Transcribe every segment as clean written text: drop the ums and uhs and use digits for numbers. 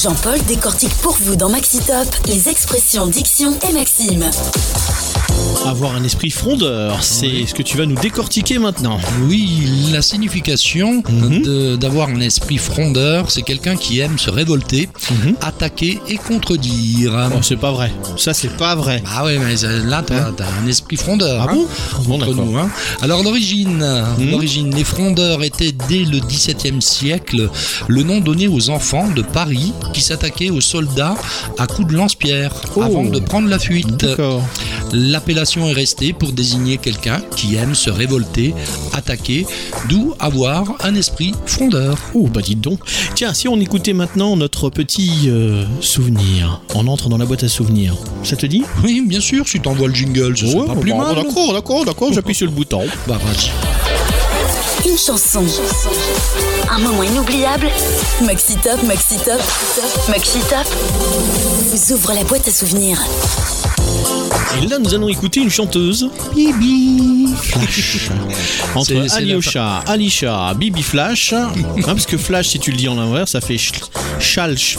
Jean-Paul décortique pour vous dans Maxi-Top les expressions, dictions et maximes. Avoir un esprit frondeur, c'est ce que tu vas nous décortiquer maintenant. Oui, la signification d'avoir un esprit frondeur, c'est quelqu'un qui aime se révolter, attaquer et contredire. Oh, c'est pas vrai. Ça, c'est pas vrai. Ah ouais, mais là, t'as un esprit frondeur. Ah bon? Bon, Entre d'accord. nous, hein. Alors l'origine, les frondeurs étaient dès le XVIIe siècle le nom donné aux enfants de Paris qui s'attaquaient aux soldats à coups de lance-pierre avant de prendre la fuite. D'accord. L'appellation est restée pour désigner quelqu'un qui aime se révolter, attaquer, d'où avoir un esprit frondeur. Oh, bah dites donc. Tiens, si on écoutait maintenant notre petit souvenir. On entre dans la boîte à souvenirs. Ça te dit? Oui, bien sûr, si t'envoies le jingle, ce serait pas plus mal. D'accord, j'appuie sur le bouton. Bah vas-y. Une chanson. Un moment inoubliable. Maxi-Top, Maxi-Top, Maxi-Top vous ouvre la boîte à souvenirs. Et là, nous allons écouter une chanteuse, Bibi Flash. Entre Alisha, Bibi Flash. Parce que Flash, si tu le dis en l'inverse, ça fait chalch.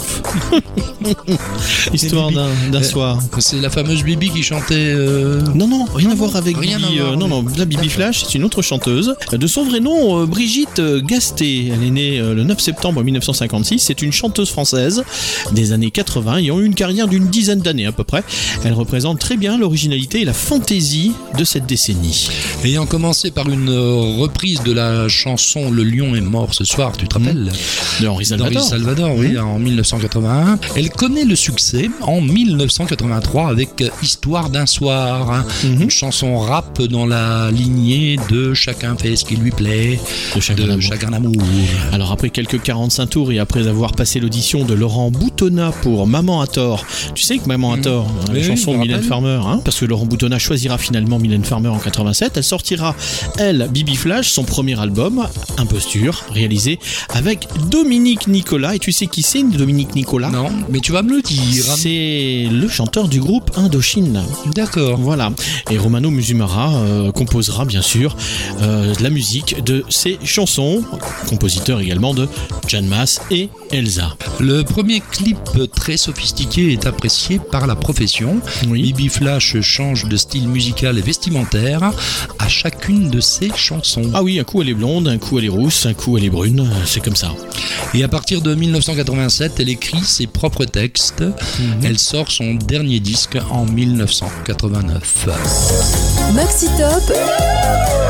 Histoire d'un soir. C'est la fameuse Bibi qui chantait. Non, rien à voir avec rien Bibi. à voir, Non, la Bibi Flash, c'est une autre chanteuse. De son vrai nom, Brigitte Gasté. Elle est née le 9 septembre 1956. C'est une chanteuse française des années 80 ayant eu une carrière d'une dizaine d'années à peu près. Elle représente très bien l'originalité et la fantaisie de cette décennie. Ayant commencé par une reprise de la chanson Le lion est mort ce soir, tu te rappelles? De Henri Salvador. Oui, en 1981. Elle connaît le succès en 1983 avec Histoire d'un soir, une chanson rap dans la lignée de Chacun fait ce qui lui plaît, de Chacun d'amour. Alors après quelques 45 tours et après avoir passé l'audition de Laurent Boutonnat pour Maman a tort, tu sais que Maman a tort, la chanson de Mylène Farmer, parce que Laurent Boutonnat choisira finalement Mylène Farmer en 87, elle sortira, elle, Bibi Flash, son premier album, Imposture, réalisé avec Dominique Nicolas. Et tu sais qui c'est, Dominique Nicolas? Non, mais tu vas me le dire. C'est le chanteur du groupe Indochine. D'accord. Voilà. Et Romano Musumara composera bien sûr la musique de ces chansons, compositeur également de Jeanne Masse et Elsa. Le premier clip très sophistiqué est apprécié par la profession. Oui. Bibi Flash change de style musical et vestimentaire à chacune de ses chansons. Ah oui, un coup elle est blonde, un coup elle est rousse, un coup elle est brune, c'est comme ça. Et à partir de 1987, elle écrit ses propres textes. Elle sort son dernier disque en 1989. Maxi-Top